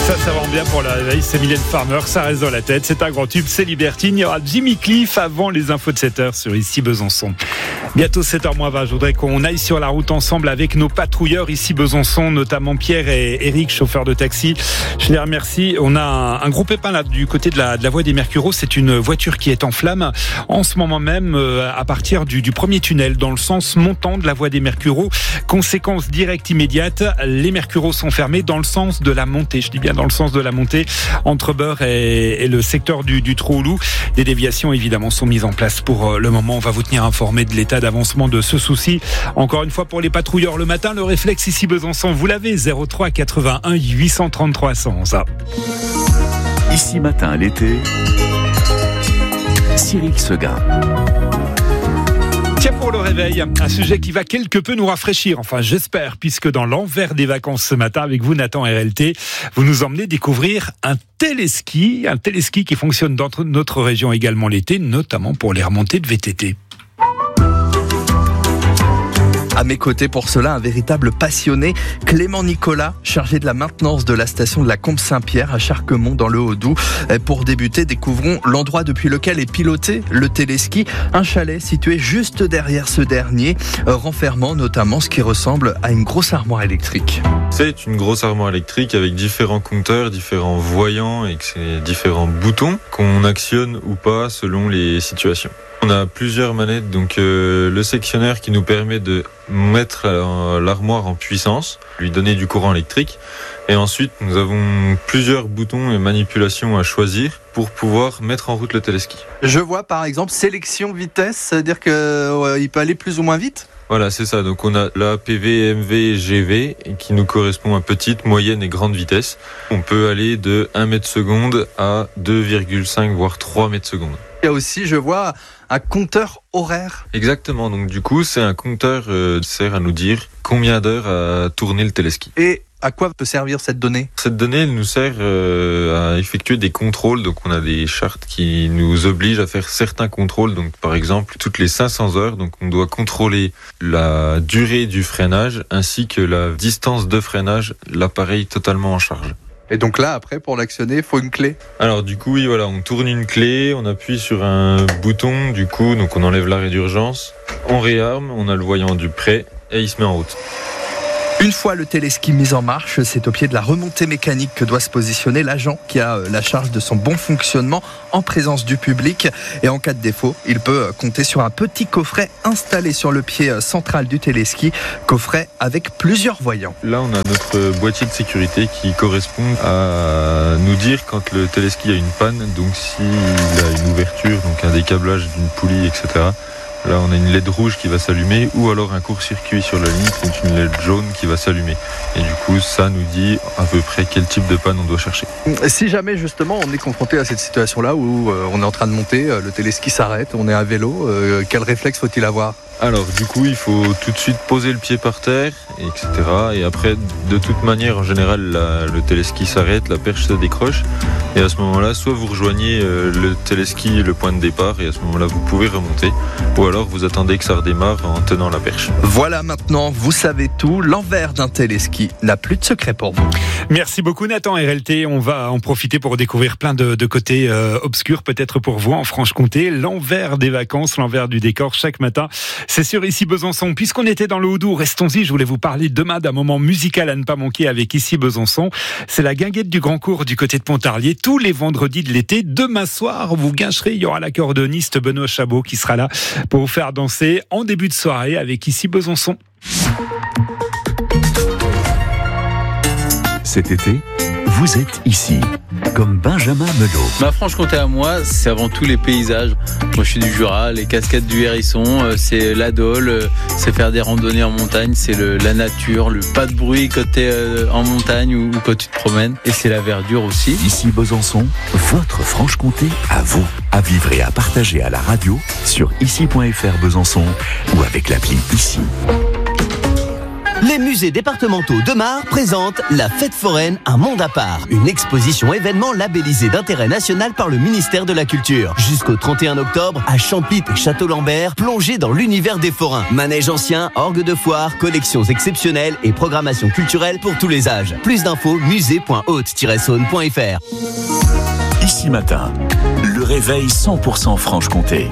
Ça va bien pour la réveil, c'est Mylène Farmer, ça reste dans la tête, c'est un grand tube, c'est Libertine. Il y aura Jimmy Cliff avant les infos de 7h sur Ici Besançon. Bientôt 7h20, je voudrais qu'on aille sur la route ensemble avec nos patrouilleurs ici Besançon, notamment Pierre et Eric, chauffeurs de taxi. Je les remercie. On a un gros pépin là du côté de la voie des Mercureaux. C'est une voiture qui est en flammes en ce moment même à partir du premier tunnel dans le sens montant de la voie des Mercureaux. Conséquence directe immédiate, les Mercureaux sont fermés dans le sens de la montée. Je dis bien dans le sens de la montée entre Beurre et le secteur du Trou-Loup. Des déviations évidemment sont mises en place pour le moment. On va vous tenir informé de l'état d'avancement de ce souci. Encore une fois pour les patrouilleurs le matin, le réflexe ici Besançon, vous l'avez, 03 81 833 100. Ici matin l'été, Cyril Seguin. Tiens, pour le réveil, un sujet qui va quelque peu nous rafraîchir, enfin j'espère, puisque dans l'envers des vacances ce matin, avec vous Nathan RLT, vous nous emmenez découvrir un téléski qui fonctionne dans notre région également l'été, notamment pour les remontées de VTT. À mes côtés pour cela, un véritable passionné, Clément Nicolas, chargé de la maintenance de la station de la Combe-Saint-Pierre à Charquemont dans le Haut-Doubs. Pour débuter, découvrons l'endroit depuis lequel est piloté le téléski, un chalet situé juste derrière ce dernier, renfermant notamment ce qui ressemble à une grosse armoire électrique. C'est une grosse armoire électrique avec différents compteurs, différents voyants et différents boutons qu'on actionne ou pas selon les situations. On a plusieurs manettes, donc le sectionnaire qui nous permet de mettre l'armoire en puissance, lui donner du courant électrique. Et ensuite, nous avons plusieurs boutons et manipulations à choisir pour pouvoir mettre en route le téléski. Je vois par exemple sélection vitesse, c'est-à-dire qu'il peut aller plus ou moins vite ? Voilà, c'est ça. Donc on a la PV, MV et GV qui nous correspond à petite, moyenne et grande vitesse. On peut aller de 1 mètre seconde à 2,5 voire 3 mètres seconde. Il y a aussi, je vois, un compteur horaire. Exactement, donc du coup c'est un compteur qui sert à nous dire combien d'heures a tourné le téléski. Et à quoi peut servir cette donnée ? Cette donnée elle nous sert à effectuer des contrôles, donc on a des chartes qui nous obligent à faire certains contrôles, donc par exemple toutes les 500 heures, donc on doit contrôler la durée du freinage ainsi que la distance de freinage, l'appareil totalement en charge. Et donc là, après, pour l'actionner, il faut une clé. Alors du coup, oui, voilà, on tourne une clé, on appuie sur un bouton, du coup, donc on enlève l'arrêt d'urgence, on réarme, on a le voyant du prêt et il se met en route. Une fois le téléski mis en marche, c'est au pied de la remontée mécanique que doit se positionner l'agent qui a la charge de son bon fonctionnement en présence du public. Et en cas de défaut, il peut compter sur un petit coffret installé sur le pied central du téléski, coffret avec plusieurs voyants. Là, on a notre boîtier de sécurité qui correspond à nous dire quand le téléski a une panne, donc s'il a une ouverture, donc un décablage d'une poulie, etc. Là, on a une LED rouge qui va s'allumer ou alors un court-circuit sur la ligne, c'est une LED jaune qui va s'allumer. Et du coup, ça nous dit à peu près quel type de panne on doit chercher. Si jamais, justement, on est confronté à cette situation-là où on est en train de monter, le téléski s'arrête, on est à vélo, quel réflexe faut-il avoir ? Alors, du coup, il faut tout de suite poser le pied par terre, etc. Et après, de toute manière, en général, le téléski s'arrête, la perche se décroche. Et à ce moment-là, soit vous rejoignez le téléski, le point de départ, et à ce moment-là, vous pouvez remonter. Ou alors, vous attendez que ça redémarre en tenant la perche. Voilà, maintenant, vous savez tout. L'envers d'un téléski n'a plus de secret pour vous. Merci beaucoup Nathan RLT. On va en profiter pour découvrir plein de côtés obscurs, peut-être pour vous en Franche-Comté. L'envers des vacances, l'envers du décor chaque matin. C'est sur Ici Besançon. Puisqu'on était dans le Haut-Doubs, restons-y. Je voulais vous parler demain d'un moment musical à ne pas manquer avec Ici Besançon. C'est la guinguette du Grand Cours du côté de Pontarlier. Tous les vendredis de l'été. Demain soir, vous guincherez. Il y aura l'accordéoniste Benoît Chabot qui sera là pour vous faire danser en début de soirée avec Ici Besançon. Cet été, vous êtes ici, comme Benjamin Melot. Ma Franche-Comté à moi, c'est avant tout les paysages. Moi, je suis du Jura, les cascades du Hérisson, c'est la Dole, c'est faire des randonnées en montagne, c'est la nature, le pas de bruit quand t'es en montagne ou quand tu te promènes. Et c'est la verdure aussi. Ici Besançon, votre Franche-Comté à vous, à vivre et à partager à la radio sur ici.fr Besançon ou avec l'appli Ici. Les musées départementaux de Mar présentent la Fête foraine, un monde à part. Une exposition événement labellisée d'intérêt national par le ministère de la Culture. Jusqu'au 31 octobre, à Champit et Château-Lambert, plongez dans l'univers des forains. Manège ancien, orgue de foire, collections exceptionnelles et programmation culturelle pour tous les âges. Plus d'infos, musée.haute-saône.fr. Ici Matin, le réveil 100% Franche-Comté.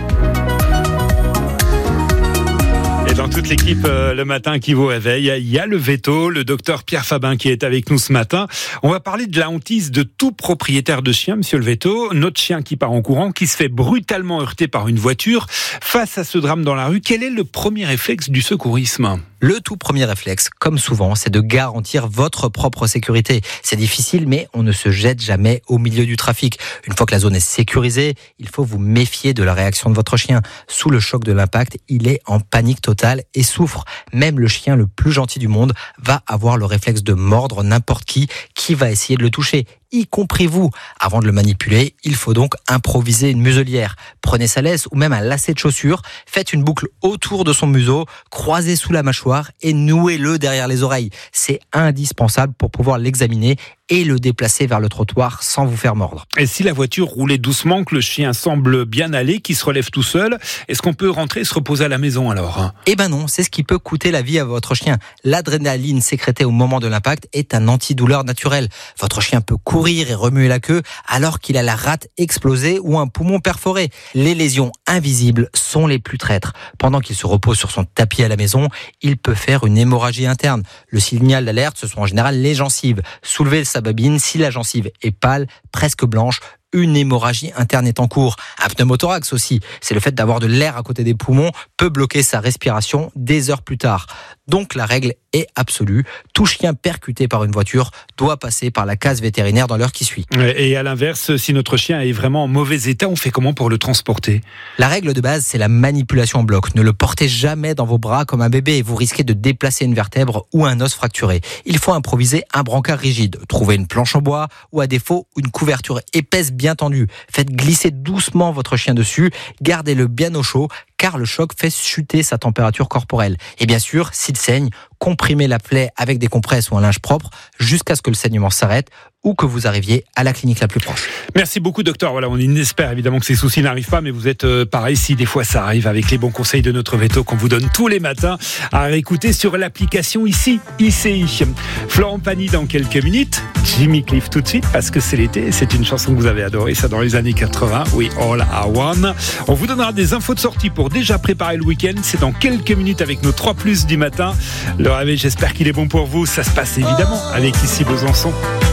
Et dans toute l'équipe, le matin qui vous réveille, il y a le veto, le docteur Pierre Fabin qui est avec nous ce matin. On va parler de la hantise de tout propriétaire de chien, monsieur le veto. Notre chien qui part en courant, qui se fait brutalement heurter par une voiture. Face à ce drame dans la rue, quel est le premier réflexe du secourisme ? Le tout premier réflexe, comme souvent, c'est de garantir votre propre sécurité. C'est difficile, mais on ne se jette jamais au milieu du trafic. Une fois que la zone est sécurisée, il faut vous méfier de la réaction de votre chien. Sous le choc de l'impact, il est en panique totale et souffre. Même le chien le plus gentil du monde va avoir le réflexe de mordre n'importe qui va essayer de le toucher, y compris vous. Avant de le manipuler, il faut donc improviser une muselière. Prenez sa laisse ou même un lacet de chaussure, faites une boucle autour de son museau, croisez sous la mâchoire et nouez-le derrière les oreilles. C'est indispensable pour pouvoir l'examiner et le déplacer vers le trottoir sans vous faire mordre. Et si la voiture roulait doucement, que le chien semble bien aller, qu'il se relève tout seul, est-ce qu'on peut rentrer et se reposer à la maison alors ? Eh ben non, c'est ce qui peut coûter la vie à votre chien. L'adrénaline sécrétée au moment de l'impact est un antidouleur naturel. Votre chien peut courir et remuer la queue alors qu'il a la rate explosée ou un poumon perforé. Les lésions invisibles sont les plus traîtres. Pendant qu'il se repose sur son tapis à la maison, il peut faire une hémorragie interne. Le signal d'alerte, ce sont en général les gencives. Soulevez sa babine, si la gencive est pâle, presque blanche, une hémorragie interne est en cours. Un pneumothorax aussi, c'est le fait d'avoir de l'air à côté des poumons, peut bloquer sa respiration des heures plus tard. Donc la règle est absolue, tout chien percuté par une voiture doit passer par la case vétérinaire dans l'heure qui suit. Et à l'inverse, si notre chien est vraiment en mauvais état, on fait comment pour le transporter ? La règle de base, c'est la manipulation en bloc. Ne le portez jamais dans vos bras comme un bébé, vous risquez de déplacer une vertèbre ou un os fracturé. Il faut improviser un brancard rigide, trouver une planche en bois ou à défaut une couverture épaisse bien tendue. Faites glisser doucement votre chien dessus, gardez-le bien au chaud car le choc fait chuter sa température corporelle. Et bien sûr, s'il saigne, comprimez la plaie avec des compresses ou un linge propre jusqu'à ce que le saignement s'arrête ou que vous arriviez à la clinique la plus proche. Merci beaucoup docteur. Voilà, on espère évidemment que ces soucis n'arrivent pas, mais vous êtes pareil si des fois ça arrive, avec les bons conseils de notre veto qu'on vous donne tous les matins à réécouter sur l'application ici, ICI. Florent Pagny dans quelques minutes, Jimmy Cliff tout de suite parce que c'est l'été, c'est une chanson que vous avez adorée, ça dans les années 80, We All Are One. On vous donnera des infos de sortie pour déjà préparer le week-end, c'est dans quelques minutes avec nos 3+ du matin. Le réveil, j'espère qu'il est bon pour vous, ça se passe évidemment avec Ici Besançon.